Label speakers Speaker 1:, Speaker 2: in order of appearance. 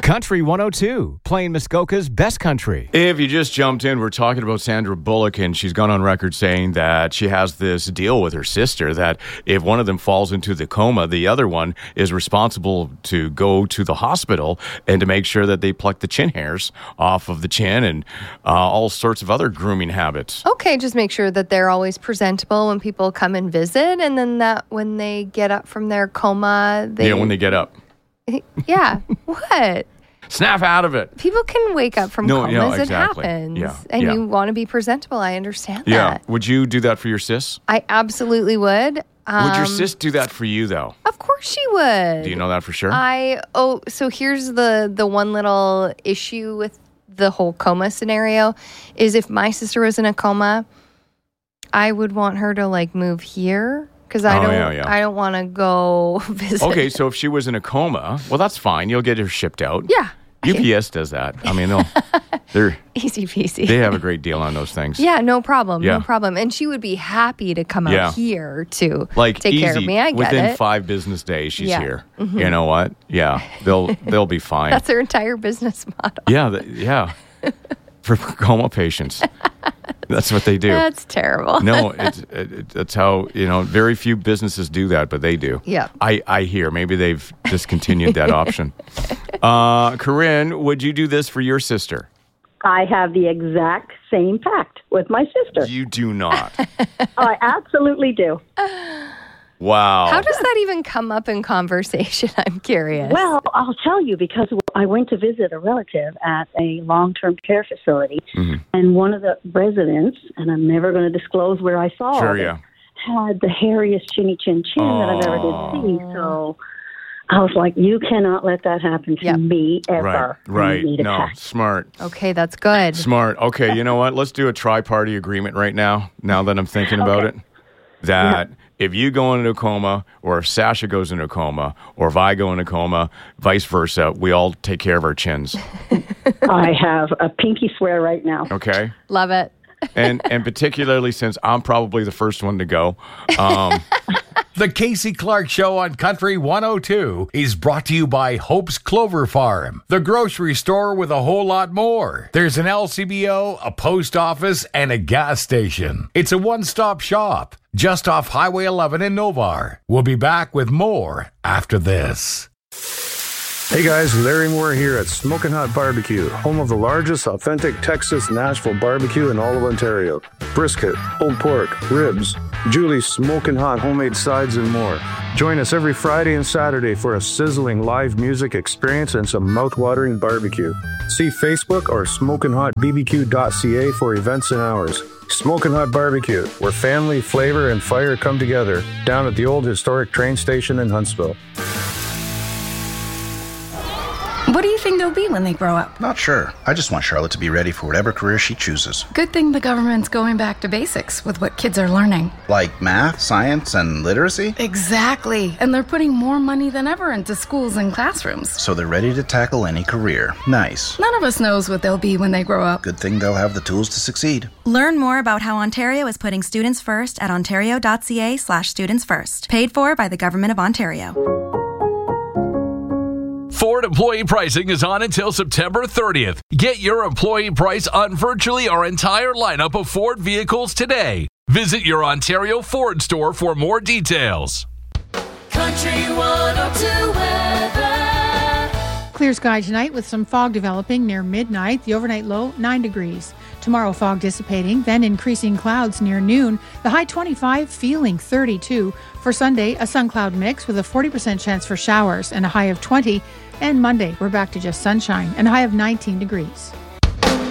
Speaker 1: Country 102, playing Muskoka's best country. If you just jumped in, we're talking about Sandra Bullock, and she's gone on record saying that she has this deal with her sister that if one of them falls into the coma, the other one is responsible to go to the hospital and to make sure that they pluck the chin hairs off of the chin and all sorts of other grooming habits.
Speaker 2: Okay, just make sure that they're always presentable when people come and visit, and then that when they get up from their coma,
Speaker 1: when they get up.
Speaker 2: Yeah. What?
Speaker 1: Snap out of it.
Speaker 2: People can wake up from comas.
Speaker 1: Exactly.
Speaker 2: It happens.
Speaker 1: Yeah.
Speaker 2: And you want to be presentable. I understand that.
Speaker 1: Yeah. Would you do that for your sis?
Speaker 2: I absolutely would.
Speaker 1: Would your sis do that for you, though?
Speaker 2: Of course she would.
Speaker 1: Do you know that for sure?
Speaker 2: So here's the one little issue with the whole coma scenario is if my sister was in a coma, I would want her to move here. Because I don't want to go visit.
Speaker 1: Okay, so if she was in a coma, well, that's fine. You'll get her shipped out.
Speaker 2: Yeah.
Speaker 1: UPS does that. I mean, they're
Speaker 2: easy peasy.
Speaker 1: They have a great deal on those things.
Speaker 2: Yeah, no problem. Yeah. No problem. And she would be happy to come out here to take care of me. I get
Speaker 1: within
Speaker 2: it.
Speaker 1: 5 business days, she's here.
Speaker 2: Mm-hmm.
Speaker 1: You know what? Yeah, they'll be fine.
Speaker 2: That's her entire business model.
Speaker 1: Yeah. For coma patients. That's what they do.
Speaker 2: That's terrible.
Speaker 1: No, it's how, very few businesses do that, but they do.
Speaker 2: Yeah.
Speaker 1: I hear. Maybe they've discontinued that option. Corinne, would you do this for your sister?
Speaker 3: I have the exact same pact with my sister.
Speaker 1: You do not.
Speaker 3: I absolutely do.
Speaker 1: Wow.
Speaker 2: How does that even come up in conversation? I'm curious.
Speaker 3: Well, I'll tell you, because I went to visit a relative at a long-term care facility, and one of the residents, and I'm never going to disclose where I saw it, had the hairiest chinny chin that I've ever did see. So I was like, you cannot let that happen to me ever.
Speaker 1: Right. No, smart.
Speaker 2: Okay, that's good.
Speaker 1: Smart. Okay, you know what? Let's do a tri-party agreement right now that I'm thinking about it. That if you go into a coma, or if Sasha goes into a coma, or if I go into a coma, vice versa, we all take care of our chins.
Speaker 3: I have a pinky swear right now.
Speaker 1: Okay.
Speaker 2: Love it.
Speaker 1: And particularly since I'm probably the first one to go.
Speaker 4: The Casey Clark Show on Country 102 is brought to you by Hope's Clover Farm, the grocery store with a whole lot more. There's an LCBO, a post office, and a gas station. It's a one-stop shop just off Highway 11 in Novar. We'll be back with more after this.
Speaker 5: Hey guys, Larry Moore here at Smokin' Hot Barbecue, home of the largest authentic Texas Nashville barbecue in all of Ontario. Brisket, pulled pork, ribs, Julie's Smokin' Hot homemade sides, and more. Join us every Friday and Saturday for a sizzling live music experience and some mouth-watering barbecue. See Facebook or smokinhotbbq.ca for events and hours. Smokin' Hot Barbecue, where family, flavor, and fire come together, down at the old historic train station in Huntsville.
Speaker 6: What do you think they'll be when they grow up?
Speaker 7: Not sure. I just want Charlotte to be ready for whatever career she chooses.
Speaker 6: Good thing the government's going back to basics with what kids are learning.
Speaker 7: Like math, science, and literacy?
Speaker 6: Exactly. And they're putting more money than ever into schools and classrooms.
Speaker 7: So they're ready to tackle any career. Nice.
Speaker 6: None of us knows what they'll be when they grow up.
Speaker 7: Good thing they'll have the tools to succeed.
Speaker 8: Learn more about how Ontario is putting students first at ontario.ca/students first. Paid for by the Government of Ontario.
Speaker 9: Ford employee pricing is on until September 30th. Get your employee price on virtually our entire lineup of Ford vehicles today. Visit your Ontario Ford store for more details.
Speaker 10: Country 102 weather.
Speaker 11: Clear sky tonight with some fog developing near midnight. The overnight low, 9 degrees. Tomorrow, fog dissipating, then increasing clouds near noon. The high 25, feeling 32. For Sunday, a sun-cloud mix with a 40% chance for showers and a high of 20. And Monday, we're back to just sunshine and a high of 19 degrees.